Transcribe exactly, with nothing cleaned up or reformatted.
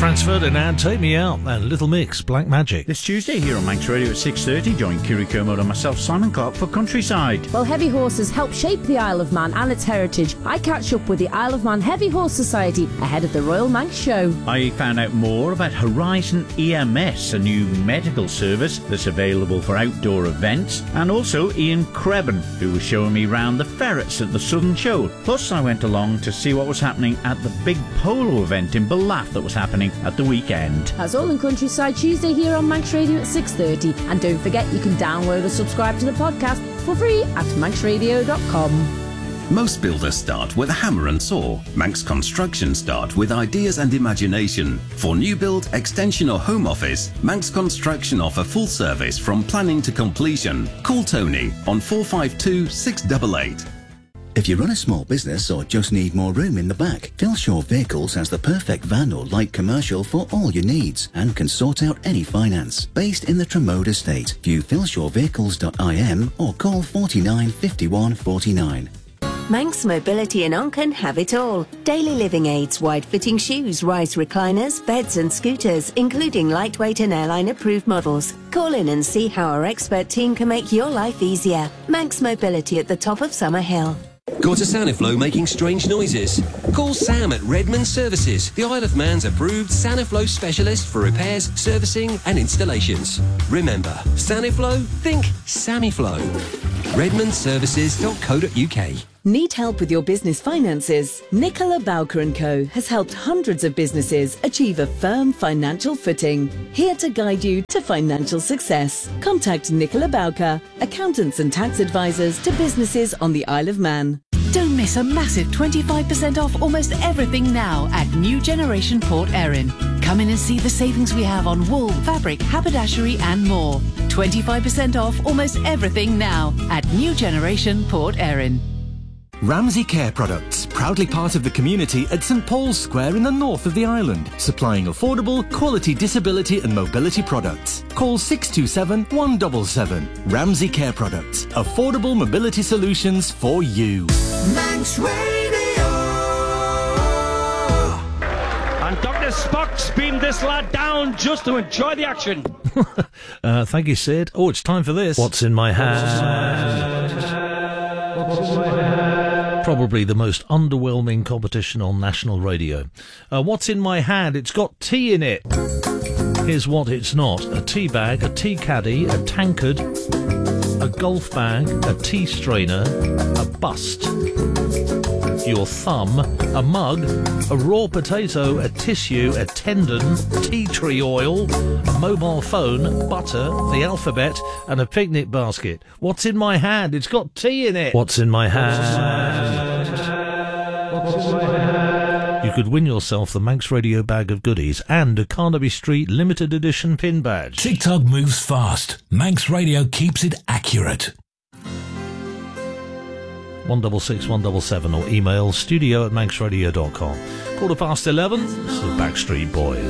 Franz Ferdinand, Take Me Out, and Little Mix, Black Magic. This Tuesday here on Manx Radio at six thirty, join Kiri Kermode and myself, Simon Clark, for Countryside. Well, heavy horses help shape the Isle of Man and its heritage. I catch up with the Isle of Man Heavy Horse Society ahead of the Royal Manx Show. I found out more about Horizon E M S, a new medical service that's available for outdoor events, and also Ian Crebban, who was showing me round the ferrets at the Southern Show. Plus, I went along to see what was happening at the big polo event in Ballath that was happening at the weekend. That's all in Countryside Tuesday here on Manx Radio at six thirty. And don't forget, you can download or subscribe to the podcast for free at manx radio dot com. Most builders start with a hammer and saw. Manx Construction start with ideas and imagination. For new build, extension or home office, Manx Construction offer full service from planning to completion. Call Tony on four five two, six eight eight. If you run a small business or just need more room in the back, Philshaw Vehicles has the perfect van or light commercial for all your needs and can sort out any finance. Based in the Tremode estate, view philshaw vehicles dot I M or call forty-nine fifty-one forty-nine. Manx Mobility in Onken have it all. Daily living aids, wide-fitting shoes, rise recliners, beds and scooters, including lightweight and airline-approved models. Call in and see how our expert team can make your life easier. Manx Mobility at the top of Summer Hill. Got a Saniflow making strange noises? Call Sam at Redmond Services, the Isle of Man's approved Saniflow specialist for repairs, servicing and installations. Remember, Saniflow? Think Samiflow. redmond services dot co dot U K. Need help with your business finances? Nicola Bowker and Co has helped hundreds of businesses achieve a firm financial footing. Here to guide you to financial success. Contact Nicola Bowker, accountants and tax advisors to businesses on the Isle of Man. Don't miss a massive twenty-five percent off almost everything now at New Generation Port Erin. Come in and see the savings we have on wool, fabric, haberdashery and more. twenty-five percent off almost everything now at New Generation Port Erin. Ramsey Care Products, proudly part of the community at St Paul's Square in the north of the island, supplying affordable, quality disability and mobility products. Call six two seven, one seven seven. Ramsey Care Products, affordable mobility solutions for you. Manx Radio. And Doctor Spock's beamed this lad down just to enjoy the action. uh, thank you, Sid. Oh, it's time for this. What's in my hand? What's in my hand? Probably the most underwhelming competition on national radio. Uh, what's in my hand? It's got tea in it. Here's what it's not. A tea bag, a tea caddy, a tankard, a golf bag, a tea strainer, a bust, your thumb, a mug, a raw potato, a tissue, a tendon, tea tree oil, a mobile phone, butter, the alphabet, and a picnic basket. What's in my hand? It's got tea in it. What's in my hand? What's in my hand? You could win yourself the Manx Radio bag of goodies and a Carnaby Street limited edition pin badge. TikTok moves fast. Manx Radio keeps it accurate. one six six, one seven seven or email studio at manx radio dot com. Quarter past eleven, this is the Backstreet Boys.